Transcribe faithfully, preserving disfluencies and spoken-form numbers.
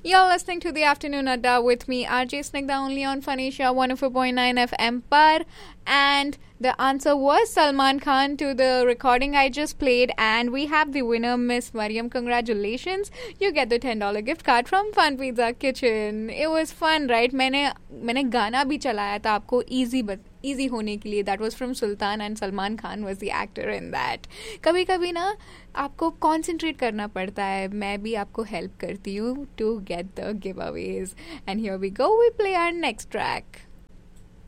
You're listening to the Afternoon Adda with me, R J Snigdha, only on Phanisha one oh four point nine F M par. And the answer was Salman Khan to the recording I just played. And we have the winner, Miss Mariam. Congratulations. You get the ten dollars gift card from Fun Pizza Kitchen. It was fun, right? मैंने मैंने गाना भी चलाया था आपको easy बत easy होने के लिए. That was from Sultan and Salman Khan was the actor in that. कभी कभी ना आपको concentrate करना पड़ता है. मैं भी आपको help करती हूँ to get the giveaways. And here we go. We play our next track.